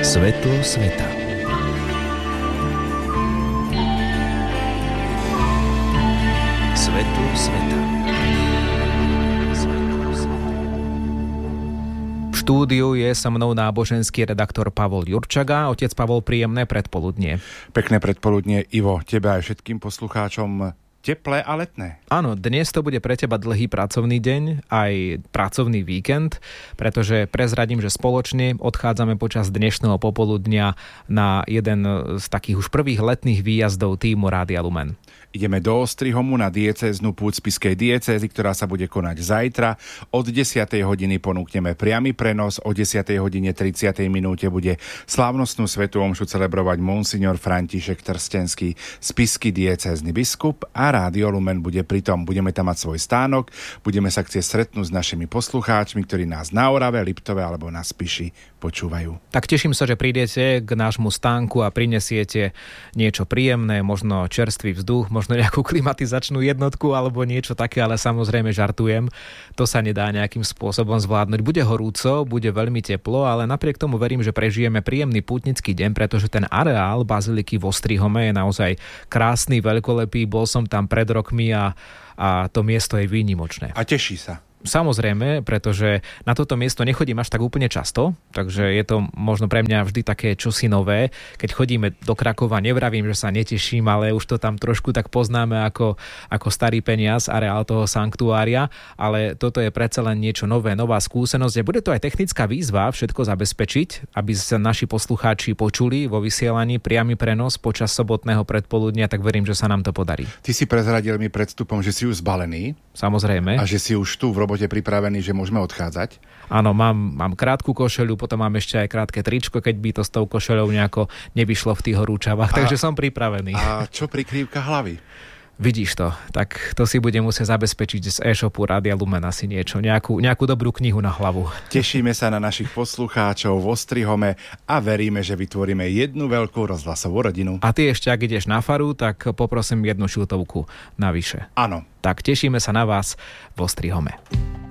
Svetlo sveta. Svetlo sveta. V štúdiu je so mnou náboženský redaktor Pavol Jurčaga. Otec Pavol, príjemné predpoludnie. Pekné predpoludnie, Ivo, tebe aj všetkým poslucháčom. Teplé a letné. Áno, dnes to bude pre teba dlhý pracovný deň, aj pracovný víkend, pretože prezradím, že spoločne odchádzame počas dnešného popoludnia na jeden z takých už prvých letných výjazdov tímu Rádia Lumen. Ideme do Ostrihomu na diecéznu púť spišskej diecézy, ktorá sa bude konať zajtra. Od 10. hodiny ponúkneme priamy prenos, o 10. hodine 30. minúte bude slávnostnú svätú omšu celebrovať monsignor František Trstenský, spišský diecézny biskup, a Rádio Lumen bude pritom. Budeme tam mať svoj stánok, budeme sa chcieť stretnúť s našimi poslucháčmi, ktorí nás na Orave, Liptove alebo na Spiši počúvajú. Tak teším sa, že prídete k nášmu stánku a prinesiete niečo príjemné, možno čerstvý vzduch, možno nejakú klimatizačnú jednotku alebo niečo také, ale samozrejme žartujem. To sa nedá nejakým spôsobom zvládnuť. Bude horúco, bude veľmi teplo, ale napriek tomu verím, že prežijeme príjemný pútnický deň, pretože ten areál baziliky v Ostrihome je naozaj krásny, veľkolepý. Bol som tam pred rokmi a to miesto je výnimočné. A teší sa. Samozrejme, pretože na toto miesto nechodím až tak úplne často, takže je to možno pre mňa vždy také čosi nové. Keď chodíme do Krakova, nevravím, že sa neteším, ale už to tam trošku tak poznáme ako starý peniaz, areál toho sanktuária, ale toto je predsa len niečo nové, nová skúsenosť. A bude to aj technická výzva všetko zabezpečiť, aby sa naši poslucháči počuli vo vysielaní priamy prenos počas sobotného predpoludnia, tak verím, že sa nám to podarí. Ty si prezradil mi pred vstupom, že si už zbalený. Samozrejme. A že si už tu v robote pripravený, že môžeme odchádzať? Áno, mám krátku košeľu, potom mám ešte aj krátke tričko, keď by to s tou košeľou nejako nevyšlo v tých horúčavách, takže som pripravený. A čo prikrývka hlavy? Vidíš to, tak to si budem musieť zabezpečiť z e-shopu Rádia Lumen asi niečo, nejakú dobrú knihu na hlavu. Tešíme sa na našich poslucháčov v Ostrihome a veríme, že vytvoríme jednu veľkú rozhlasovú rodinu. A ty ešte, ak ideš na faru, tak poprosím jednu šiltovku navyše. Áno. Tak tešíme sa na vás v Ostrihome.